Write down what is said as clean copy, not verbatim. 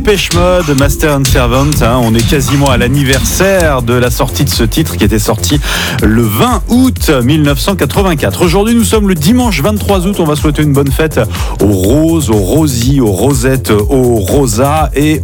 Depeche Mode, Master and Servant, on est quasiment à l'anniversaire de la sortie de ce titre qui était sorti le 20 août 1984. Aujourd'hui, nous sommes le dimanche 23 août. On va souhaiter une bonne fête aux roses, aux rosies, aux rosettes, aux rosas et